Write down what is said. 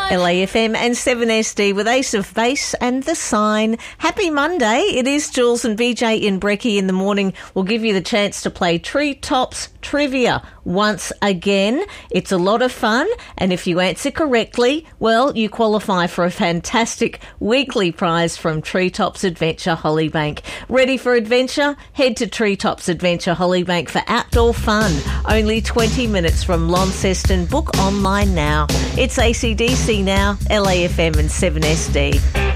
LAFM and 7SD with Ace of Base and The Sign. Happy Monday. It is Jules and BJ in Brekkie in the morning. We'll give you the chance to play Treetops Trivia once again. It's a lot of fun, and if you answer correctly, well, you qualify for a fantastic weekly prize from Treetops Adventure Hollybank. Ready for adventure? Head to Treetops Adventure Hollybank for outdoor fun. Only 20 minutes from Launceston. Book online now. It's ACDC now, LAFM and 7SD.